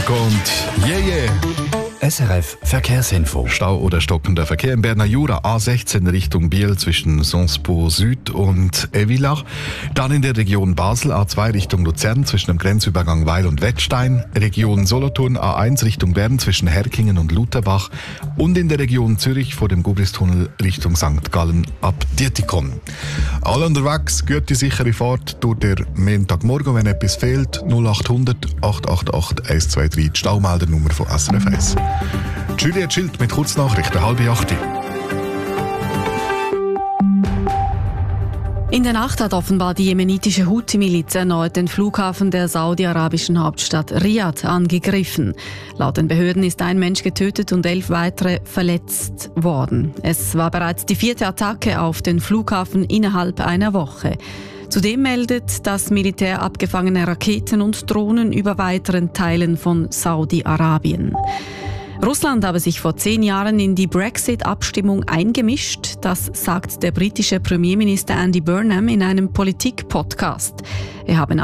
und yeah. SRF Verkehrsinfo. Stau oder stockender Verkehr im Berner Jura, A16 Richtung Biel zwischen Sonspo Süd und Villach. Dann in der Region Basel, A2 Richtung Luzern zwischen dem Grenzübergang Weil und Wettstein. Region Solothurn, A1 Richtung Bern zwischen Herkingen und Lutherbach. Und in der Region Zürich vor dem Gubristunnel Richtung St. Gallen ab Dietikon. Alle unterwegs, gute sichere Fahrt durch den Montagmorgen, wenn etwas fehlt. 0800 888 123, die Staumeldernummer von SRF 1. Juliette Schild mit Kurznachrichten, 7:30. In der Nacht hat offenbar die jemenitische Houthi-Miliz erneut den Flughafen der saudi-arabischen Hauptstadt Riad angegriffen. Laut den Behörden ist ein Mensch getötet und 11 weitere verletzt worden. Es war bereits die 4. Attacke auf den Flughafen innerhalb einer Woche. Zudem meldet das Militär abgefangene Raketen und Drohnen über weiteren Teilen von Saudi-Arabien. Russland habe sich vor 10 Jahren in die Brexit-Abstimmung eingemischt. Das sagt der britische Premierminister Andy Burnham in einem Politik-Podcast. Er habe